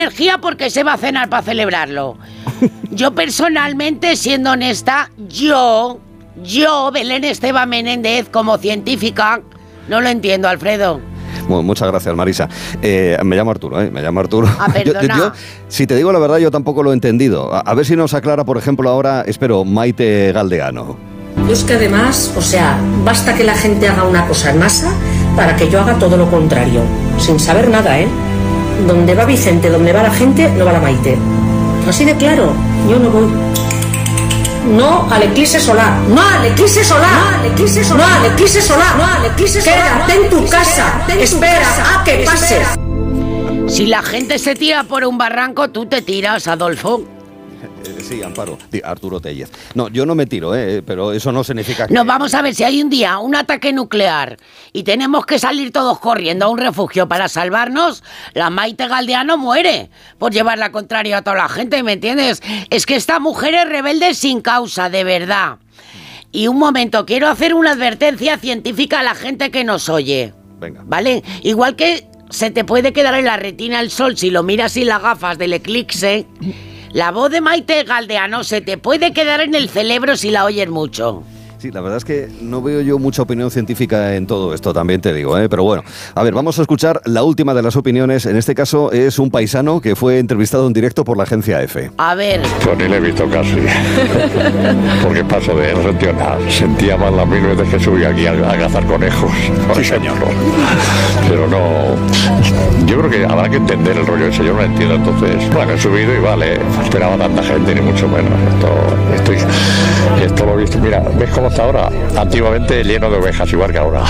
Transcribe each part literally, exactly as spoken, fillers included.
energía porque se va a cenar para celebrarlo. Yo personalmente, siendo honesta, yo, yo, Belén Esteban Menéndez, como científica, no lo entiendo, Alfredo. Bueno, muchas gracias, Marisa. Eh, me llamo Arturo, ¿eh? Me llamo Arturo. Ah, perdona. Yo, yo, si te digo la verdad, yo tampoco lo he entendido. A, a ver si nos aclara, por ejemplo, ahora, espero, Maite Galdeano. Yo es que además, o sea, basta que la gente haga una cosa en masa para que yo haga todo lo contrario, sin saber nada, ¿eh? Donde va Vicente, donde va la gente, no va la Maite. Así de claro, yo no voy. No al eclipse solar, no al eclipse solar, no al eclipse solar, no al eclipse solar, no al eclipse solar. Quédate en tu casa, espera a que pase. Si la gente se tira por un barranco, tú te tiras, Adolfo. Sí, Amparo, Arturo Tellez. No, yo no me tiro, ¿eh? Pero eso no significa que... No, vamos a ver, si hay un día un ataque nuclear y tenemos que salir todos corriendo a un refugio para salvarnos, la Maite Galdeano muere por llevar la contraria a toda la gente, ¿me entiendes? Es que esta mujer es rebelde sin causa, de verdad. Y un momento, quiero hacer una advertencia científica a la gente que nos oye. Venga. ¿Vale? Igual que se te puede quedar en la retina el sol si lo miras sin las gafas del eclipse... La voz de Maite Galdeano se te puede quedar en el cerebro si la oyes mucho. Sí, la verdad es que no veo yo mucha opinión científica en todo esto, también te digo, ¿eh? Pero bueno, a ver, vamos a escuchar la última de las opiniones. En este caso es un paisano que fue entrevistado en directo por la agencia EFE. A ver. Pues ni le he visto casi, porque paso de no sentía nada. Sentía más las mil veces que subí aquí a, a cazar conejos. Sí, señor. Pero no... Yo creo que habrá que entender el rollo ese, yo no lo entiendo, entonces... Bueno, he subido y vale, no esperaba tanta gente, ni mucho menos. Esto, estoy, esto lo he visto, mira, ¿ves cómo hasta ahora? Antiguamente lleno de ovejas, igual que ahora.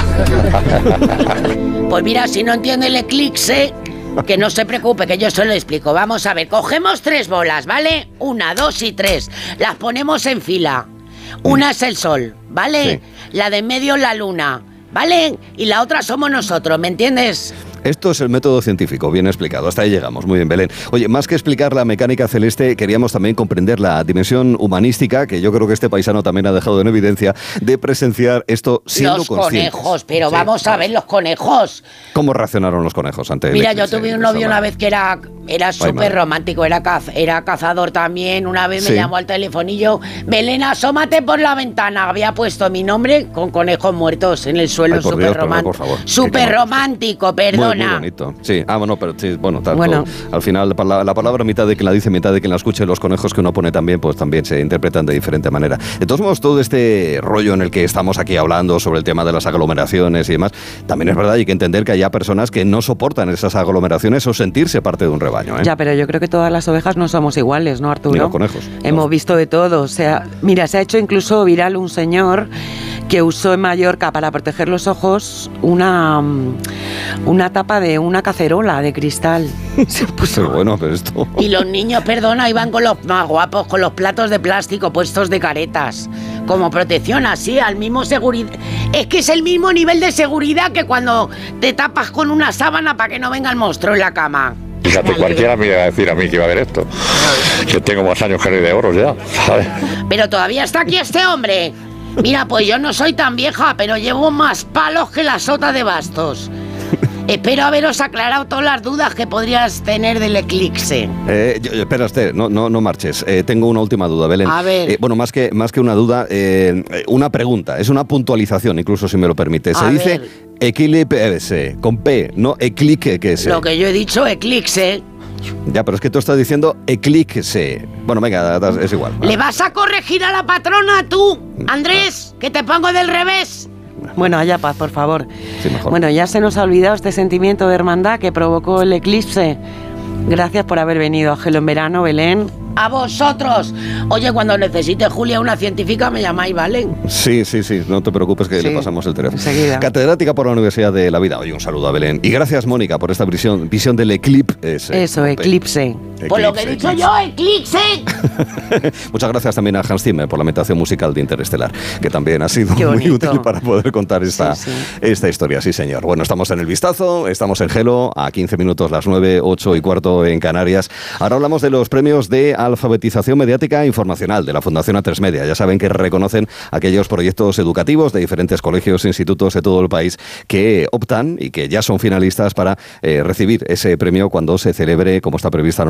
Pues mira, si no entiende el eclipse, que no se preocupe, que yo se lo explico. Vamos a ver, cogemos tres bolas, ¿vale? Una, dos y tres. Las ponemos en fila. Una es el sol, ¿vale? Sí. La de en medio la luna, ¿vale? Y la otra somos nosotros, ¿me entiendes? Esto es el método científico, bien explicado. Hasta ahí llegamos. Muy bien, Belén. Oye, más que explicar la mecánica celeste, queríamos también comprender la dimensión humanística, que yo creo que este paisano también ha dejado en evidencia, de presenciar esto siendo los conscientes. Los conejos, pero sí, vamos a ver los conejos. ¿Cómo reaccionaron los conejos ante Mira, el yo tuve un novio una vez que era, era súper romántico, era, caz, era cazador también. Una vez me sí. llamó al telefonillo, Belén, asómate por la ventana. Había puesto mi nombre con conejos muertos en el suelo, súper romántico. Súper romántico, perdona. Muy, muy bonito. Sí, ah, bueno, pero sí, bueno, tanto, bueno. Al final la, la palabra mitad de quien la dice, mitad de quien la escuche, los conejos que uno pone también, pues también se interpretan de diferente manera. De todos modos, todo este rollo en el que estamos aquí hablando sobre el tema de las aglomeraciones y demás, también es verdad, hay que entender que haya personas que no soportan esas aglomeraciones o sentirse parte de un rebaño, ¿eh? Ya, pero yo creo que todas las ovejas no somos iguales, ¿no, Arturo? Ni los conejos. Hemos no. visto de todo. O sea, mira, se ha hecho incluso viral un señor que usó en Mallorca para proteger los ojos una, una tapa de una cacerola de cristal. Se puso... Pero bueno, pero esto... Y los niños, perdona, iban con los más guapos, con los platos de plástico puestos de caretas. Como protección, así, al mismo seguridad. Es que es el mismo nivel de seguridad que cuando te tapas con una sábana para que no venga el monstruo en la cama. Fíjate, cualquiera me iba a decir a mí que iba a ver esto. Que tengo más años que Rey de Oros ya, ¿sabes? Pero todavía está aquí este hombre. Mira, pues yo no soy tan vieja, pero llevo más palos que la sota de bastos. Espero haberos aclarado todas las dudas que podrías tener del eclipse. Eh, yo, espera, Esther, no, no, no marches. Eh, tengo una última duda, Belén. A ver. Eh, bueno, más que, más que una duda, eh, una pregunta. Es una puntualización, incluso si me lo permite. Se A dice ver. eclipse, con P, no eclipse. Lo que yo he dicho, eclipse. Ya, pero es que tú estás diciendo eclipse. Bueno, venga, es igual. ¿Le vas a corregir a la patrona tú, Andrés? Que te pongo del revés. Bueno, haya paz, por favor. Sí, mejor. Bueno, ya se nos ha olvidado este sentimiento de hermandad que provocó el eclipse. Gracias por haber venido a Gelo en Verano, Belén. A vosotros. Oye, cuando necesite, Julia, una científica, me llamáis, ¿vale? Sí, sí, sí, no te preocupes que sí, le pasamos el teléfono. Enseguida. Catedrática por la Universidad de la Vida. Oye, un saludo a Belén. Y gracias, Mónica, por esta visión, visión del eclipse. Eso, eclipse. Por lo que he dicho yo, eclipse. Muchas gracias también a Hans Zimmer por la ambientación musical de Interestelar, que también ha sido muy útil para poder contar esta, sí, sí. esta historia. Sí, señor. Bueno, estamos en El Vistazo, estamos en Gelo, a quince minutos las nueve, ocho y cuarto en Canarias. Ahora hablamos de los premios de alfabetización mediática informativa informacional de la Fundación A tres Media. Ya saben que reconocen aquellos proyectos educativos de diferentes colegios e institutos de todo el país que optan y que ya son finalistas para eh, recibir ese premio cuando se celebre, como está prevista